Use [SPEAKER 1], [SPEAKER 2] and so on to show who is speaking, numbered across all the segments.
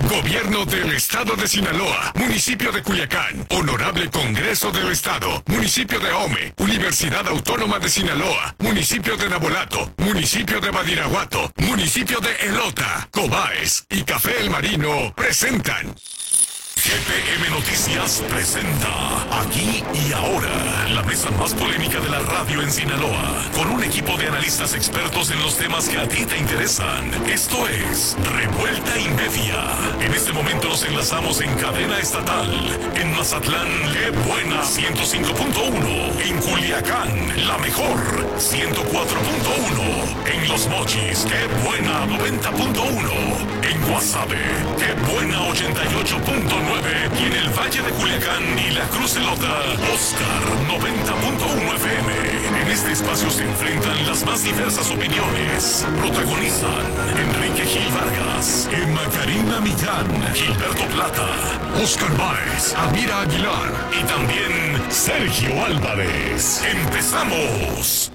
[SPEAKER 1] Gobierno del Estado de Sinaloa, Municipio de Culiacán, Honorable Congreso del Estado, Municipio de Ome, Universidad Autónoma de Sinaloa, Municipio de Nabolato, Municipio de Badiraguato, Municipio de Elota, Cobaes y Café El Marino presentan. GTM Noticias presenta Aquí y Ahora, la mesa más polémica de la radio en Sinaloa, con un equipo de analistas expertos en los temas que a ti te interesan. Esto es Revuelta y Media. En este momento nos enlazamos en cadena estatal. En Mazatlán, Qué Buena 105.1. En Culiacán, La Mejor 104.1. En Los Mochis, Qué Buena 90.1. En Guasave, Qué Buena 88.9. Y en el Valle de Culiacán y la Cruz Elota, Oscar 90.1 FM. En este espacio se enfrentan las más diversas opiniones. Protagonizan Enrique Gil Vargas, Emma Karina Millán, Gilberto Plata, Oscar Báez, Amira Aguilar y también Sergio Álvarez. ¡Empezamos!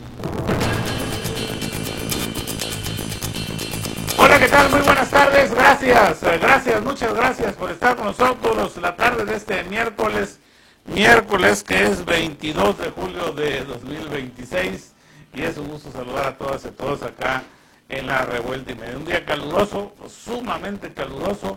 [SPEAKER 2] Hola, ¿qué tal? Muy buenas tardes, muchas gracias por estar con nosotros la tarde de este miércoles que es 22 de julio de 2026 y es un gusto saludar a todas y todos acá en la Revuelta y Media. Un día caluroso, sumamente caluroso,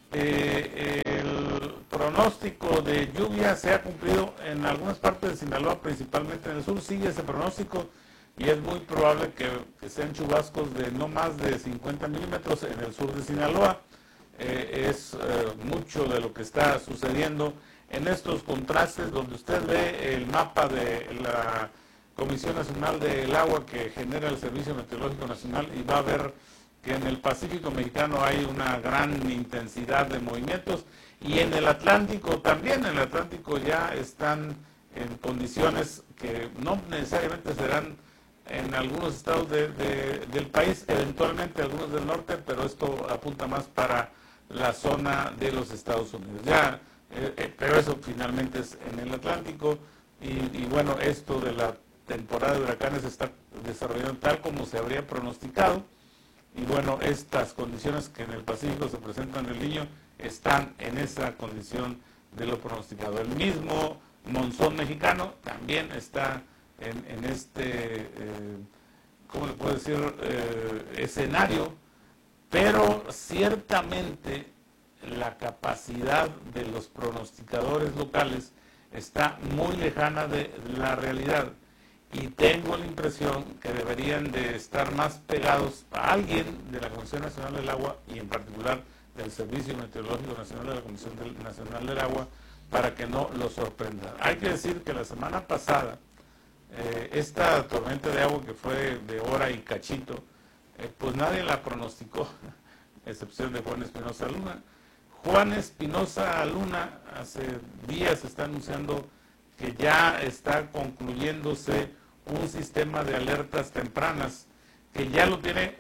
[SPEAKER 2] el pronóstico de lluvia se ha cumplido en algunas partes de Sinaloa, principalmente en el sur, sigue ese pronóstico. Y es muy probable que sean chubascos de no más de 50 milímetros en el sur de Sinaloa. Es mucho de lo que está sucediendo en estos contrastes, donde usted ve el mapa de la Comisión Nacional del Agua que genera el Servicio Meteorológico Nacional, y va a ver que en el Pacífico Mexicano hay una gran intensidad de movimientos, y en el Atlántico también. En el Atlántico ya están en condiciones que no necesariamente serán en algunos estados del país, eventualmente algunos del norte, pero esto apunta más para la zona de los Estados Unidos. Pero eso finalmente es en el Atlántico, y bueno, esto de la temporada de huracanes se está desarrollando tal como se habría pronosticado, y bueno, estas condiciones que en el Pacífico se presentan en el Niño están en esa condición de lo pronosticado. El mismo monzón mexicano también está en este, ¿cómo le puedo decir?, escenario, pero ciertamente la capacidad de los pronosticadores locales está muy lejana de la realidad, y tengo la impresión que deberían de estar más pegados a alguien de la Comisión Nacional del Agua, y en particular del Servicio Meteorológico Nacional de la Comisión Nacional del Agua, para que no los sorprenda. Hay que decir que la semana pasada, esta tormenta de agua que fue de hora y cachito, pues nadie la pronosticó, a excepción de Juan Espinosa Luna. Juan Espinosa Luna hace días está anunciando que ya está concluyéndose un sistema de alertas tempranas, que ya lo tiene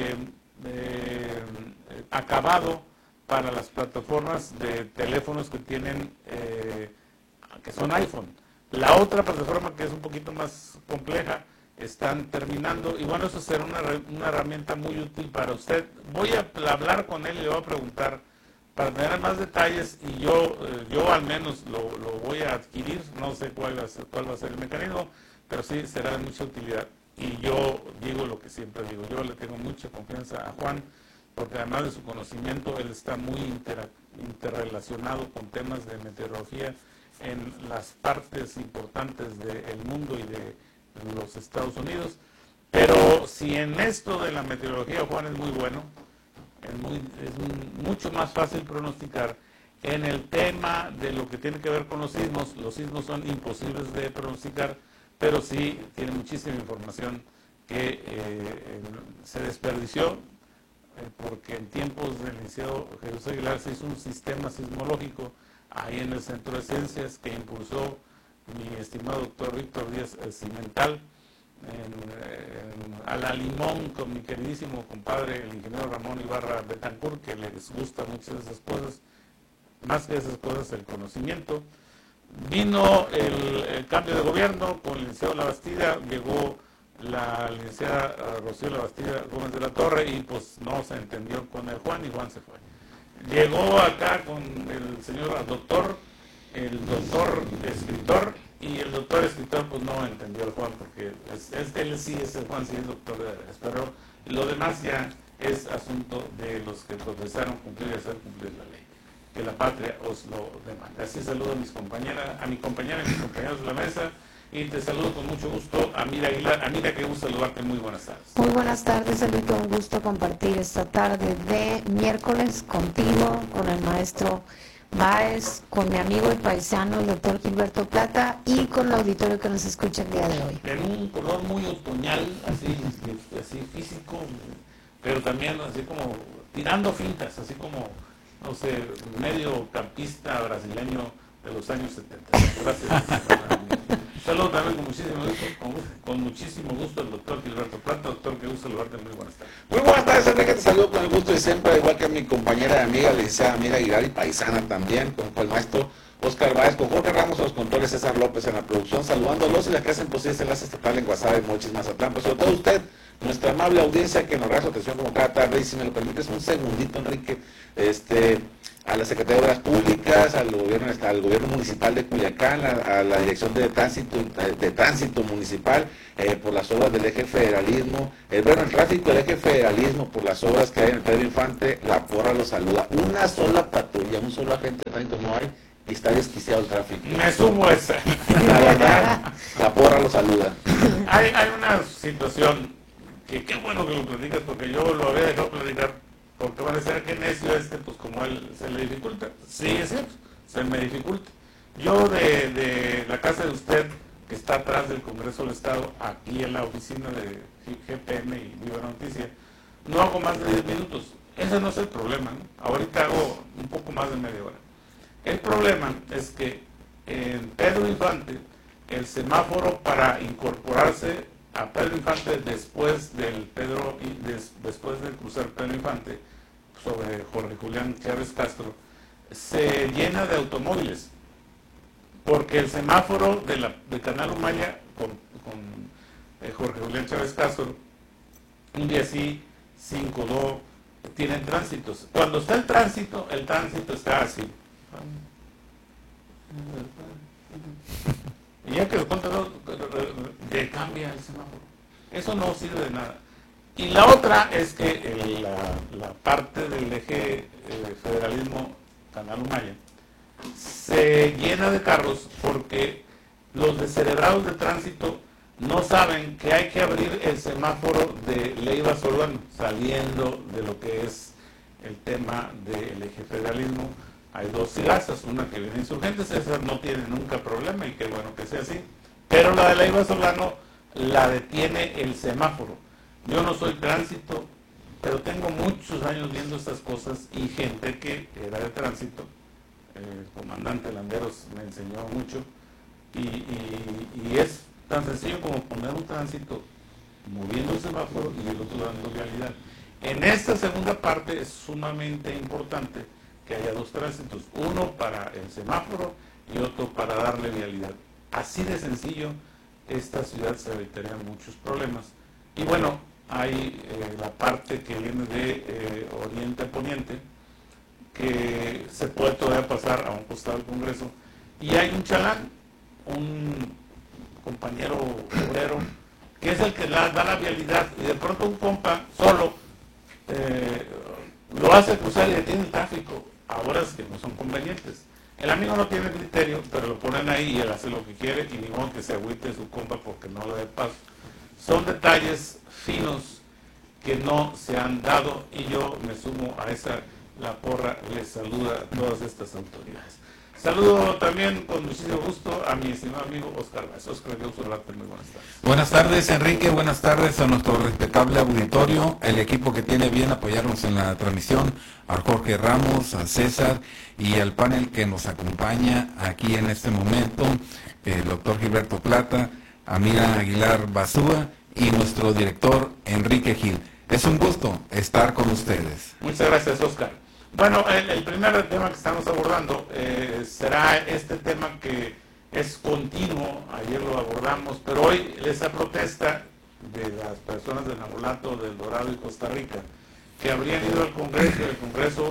[SPEAKER 2] acabado para las plataformas de teléfonos que tienen, que son iPhone. La otra plataforma, que es un poquito más compleja, están terminando, y bueno, eso será una herramienta muy útil para usted. Voy a hablar con él y le voy a preguntar para tener más detalles, y yo al menos lo voy a adquirir. No sé cuál va a ser el mecanismo, pero sí será de mucha utilidad. Y yo digo lo que siempre digo, yo le tengo mucha confianza a Juan, porque además de su conocimiento, él está muy interrelacionado con temas de meteorología en las partes importantes del mundo y de los Estados Unidos. Pero si en esto de la meteorología Juan es muy bueno, es mucho más fácil pronosticar. En el tema de lo que tiene que ver con los sismos son imposibles de pronosticar, pero sí tiene muchísima información que se desperdició, porque en tiempos del licenciado Jesús Aguilar se hizo un sistema sismológico ahí en el Centro de Ciencias que impulsó mi estimado doctor Víctor Díaz Cimental, a la limón, con mi queridísimo compadre el ingeniero Ramón Ibarra Betancourt, que les gusta mucho esas cosas, más que esas cosas el conocimiento. Vino el cambio de gobierno con el licenciado Labastida, llegó la licenciada Rocío Labastida Gómez de la Torre, y pues no se entendió con el Juan, y Juan se fue. Llegó acá con el señor el doctor escritor, y el doctor escritor pues no entendió al Juan, porque él sí es el Juan, sí es doctor de veras, pero lo demás ya es asunto de los que profesaron cumplir y hacer cumplir la ley, que la patria os lo demanda. Así saludo a mi compañera y mis compañeros de la mesa, y te saludo con mucho gusto, Amira Aguilar. Amira, qué gusto saludarte, muy buenas tardes.
[SPEAKER 3] Muy buenas tardes, Enrique, un gusto compartir esta tarde de miércoles contigo, con el maestro Báez, con mi amigo y paisano, el doctor Gilberto Plata, y con el auditorio que nos escucha el día de hoy.
[SPEAKER 2] En un color muy otoñal, así físico, pero también así como tirando fintas, así como, no sé, medio campista brasileño de los años 70. Gracias. Saludo también con muchísimo gusto al doctor Gilberto Plata. Doctor, qué gusto saludarte, muy buenas tardes.
[SPEAKER 4] Muy buenas tardes, Enrique, te saludo con el gusto de siempre, igual que a mi compañera y amiga, licenciada Amira Aguilar, y paisana también, con el maestro Oscar Báez, con Jorge Ramos a los controles, César López en la producción, saludándolos y las que hacen posible este enlace estatal en Guasave, Mochis, Mazatlán, pues sobre todo usted, nuestra amable audiencia que nos da su atención como cada tarde, y si me lo permites un segundito, Enrique, a la Secretaría de Obras Públicas, al gobierno municipal de Culiacán, a la Dirección de Tránsito Municipal, por las obras del eje federalismo, el tráfico del eje federalismo, por las obras que hay en el Pedro Infante, la porra lo saluda. Una sola patrulla, un solo agente de tránsito no hay, y está desquiciado el tráfico.
[SPEAKER 2] Me sumo a esa.
[SPEAKER 4] La verdad, la porra lo saluda.
[SPEAKER 2] Hay una situación que qué bueno que lo platicas, porque yo lo había dejado platicar, porque van a decir que necio pues como a él se le dificulta. Sí, es cierto, se me dificulta. Yo de la casa de usted, que está atrás del Congreso del Estado, aquí en la oficina de GPM y Viva Noticia, no hago más de 10 minutos. Ese no es el problema, ¿no? Ahorita hago un poco más de media hora. El problema es que en Pedro Infante, el semáforo para incorporarse a Pedro Infante después del cruzar Pedro Infante sobre Jorge Julián Chávez Castro, se llena de automóviles, porque el semáforo de Canal Humaya con Jorge Julián Chávez Castro, un día sí, 5-2, tienen tránsitos. Cuando está el tránsito está así. Y ya que lo cuenta, cambia el semáforo. Eso no sirve de nada. Y la otra es que la parte del eje federalismo Canal Humaya se llena de carros porque los descerebrados de tránsito no saben que hay que abrir el semáforo de Leiva Solano, saliendo de lo que es el tema del eje federalismo. Hay dos sigazas, una que viene Insurgentes, esa no tiene nunca problema y qué bueno que sea así, pero la de Leiva Solano la detiene el semáforo. Yo no soy tránsito, pero tengo muchos años viendo estas cosas y gente que era de tránsito, el comandante Landeros me enseñó mucho, y es tan sencillo como poner un tránsito moviendo el semáforo y el otro dando vialidad. En esta segunda parte es sumamente importante que haya dos tránsitos, uno para el semáforo y otro para darle vialidad. Así de sencillo, esta ciudad se evitarían muchos problemas. Y bueno, hay la parte que viene de oriente a poniente, que se puede todavía pasar a un costado del Congreso, y hay un chalán, un compañero obrero, que es el que da la vialidad, y de pronto un compa solo lo hace cruzar y detiene el tráfico a horas que no son convenientes. El amigo no tiene criterio, pero lo ponen ahí y él hace lo que quiere, y ni modo que se agüite su compa porque no le dé paso. Son detalles finos que no se han dado, y yo me sumo a esa, la porra les saluda a todas estas autoridades. Saludo también con muchísimo gusto a mi estimado amigo Oscar Báez. Oscar, qué gusto hablarte, muy buenas tardes.
[SPEAKER 5] Buenas tardes, Enrique, buenas tardes a nuestro respetable auditorio, el equipo que tiene bien apoyarnos en la transmisión, a Jorge Ramos, a César y al panel que nos acompaña aquí en este momento, el doctor Gilberto Plata, Amira Aguilar Basúa y nuestro director Enrique Gil. Es un gusto estar con ustedes.
[SPEAKER 2] Muchas gracias, Oscar. Bueno, el primer tema que estamos abordando será este tema que es continuo. Ayer lo abordamos, pero hoy esa protesta de las personas de Nabolato, del Dorado y Costa Rica, que habrían ido al Congreso, y el Congreso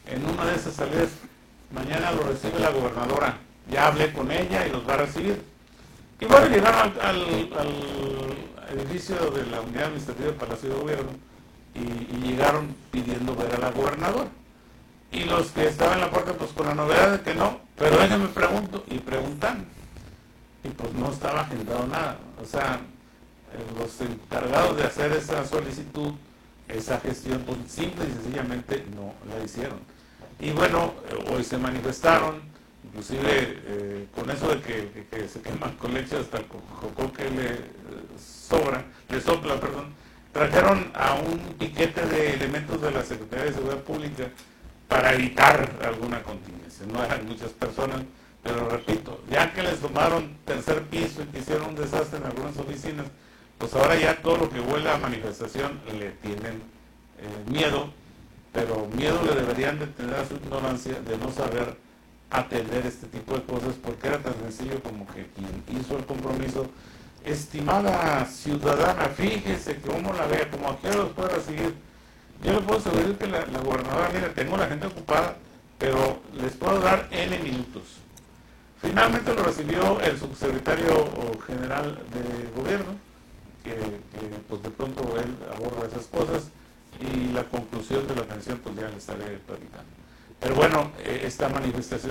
[SPEAKER 2] en una de esas salidas, mañana lo recibe la gobernadora, ya hablé con ella y los va a recibir. Y bueno, llegaron al edificio de la Unidad Administrativa del Palacio de Gobierno y llegaron pidiendo ver a la gobernadora. Y los que estaban en la puerta, pues con la novedad de que no, pero déjenme pregunto, y preguntan. Y pues no estaba agendado nada. O sea, los encargados de hacer esa solicitud, esa gestión, pues simple y sencillamente no la hicieron. Y bueno, hoy se manifestaron, inclusive con eso de que se queman con leche hasta el coco que le sopla, trajeron a un piquete de elementos de la Secretaría de Seguridad Pública para evitar alguna contingencia. No eran muchas personas, pero repito, ya que les tomaron tercer piso y que hicieron un desastre en algunas oficinas, pues ahora ya todo lo que huele a manifestación le tienen miedo, pero miedo le deberían de tener a su ignorancia de no saber atender este tipo de cosas, porque era tan sencillo como que quien hizo el compromiso, estimada ciudadana, fíjese que uno la vea, como aquí los puede recibir. Yo le puedo asegurar que la gobernadora, mira, tengo la gente ocupada, pero les puedo dar N minutos. Finalmente lo recibió el subsecretario general de gobierno, que pues de pronto él aborda esas cosas, y la conclusión de la atención pues ya le estaré platicando. Pero bueno, esta manifestación